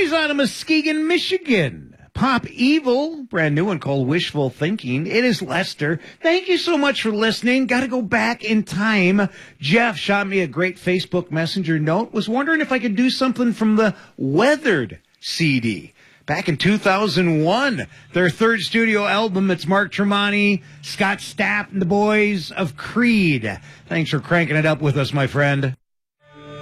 He's out of Muskegon, Michigan. Pop Evil, brand new one called Wishful Thinking. It is Lester. Thank you so much for listening. Got to go back in time. Jeff shot me a great Facebook Messenger note. Was wondering if I could do something from the Weathered CD. Back in 2001, their third studio album. It's Mark Tremonti, Scott Stapp, and the boys of Creed. Thanks for cranking it up with us, my friend.